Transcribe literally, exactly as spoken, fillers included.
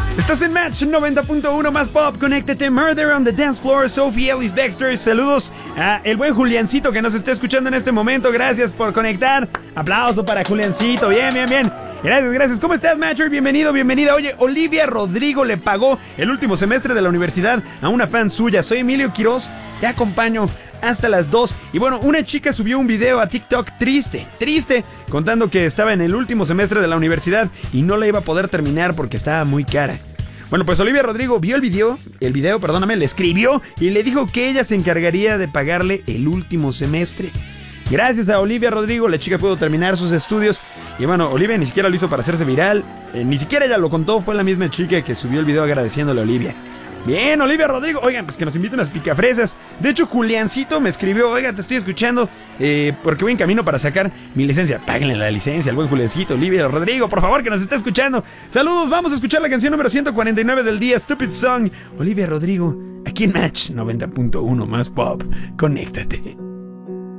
Estás en Match noventa punto uno más pop. Conéctate. Murder on the Dance Floor. Sophie Ellis Dexter. Saludos a el buen Juliancito que nos está escuchando en este momento. Gracias por conectar. Aplauso para Juliancito. Bien, bien, bien. Gracias, gracias. ¿Cómo estás, Matcher? Bienvenido, bienvenida. Oye, Olivia Rodrigo le pagó el último semestre de la universidad a una fan suya. Soy Emilio Quiroz. Te acompaño hasta las dos. Y bueno, una chica subió un video a TikTok triste, triste, contando que estaba en el último semestre de la universidad y no la iba a poder terminar porque estaba muy cara. Bueno, pues Olivia Rodrigo vio el video, el video, perdóname, le escribió y le dijo que ella se encargaría de pagarle el último semestre. Gracias a Olivia Rodrigo, la chica pudo terminar sus estudios. Y bueno, Olivia ni siquiera lo hizo para hacerse viral, eh, ni siquiera ella lo contó, fue la misma chica que subió el video agradeciéndole a Olivia. Bien, Olivia Rodrigo. Oigan, pues que nos invite unas picafresas. De hecho, Juliancito me escribió: oiga, te estoy escuchando eh, porque voy en camino para sacar mi licencia. Páguenle la licencia al buen Juliancito. Olivia Rodrigo, por favor, que nos está escuchando. Saludos, vamos a escuchar la canción número ciento cuarenta y nueve del día, Stupid Song. Olivia Rodrigo, aquí en Match noventa punto uno más pop. Conéctate.